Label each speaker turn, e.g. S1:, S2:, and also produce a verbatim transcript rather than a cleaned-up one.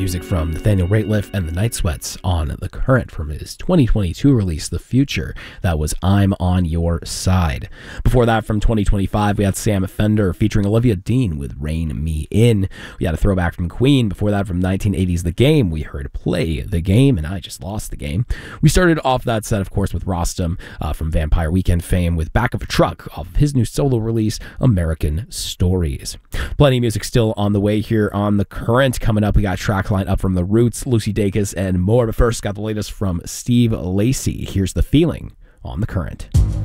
S1: Music from Nathaniel Rateliff and the Night Sweats on The Current from his twenty twenty-two release, The Future. That was I'm On Your Side. Before that, from twenty twenty-five, we had Sam Fender featuring Olivia Dean with Rein Me In. We had a throwback from Queen. Before that, from nineteen eighties The Game, we heard Play the Game, and I Just Lost the Game. We started off that set, of course, with Rostam uh, from Vampire Weekend fame with Back of a Truck off of his new solo release, American Stories. Plenty of music still on the way here on The Current. Coming up, we got track line up from The Roots, Lucy Dacus, and more. But first, got the latest from Steve Lacy. Here's The Feeling on The Current.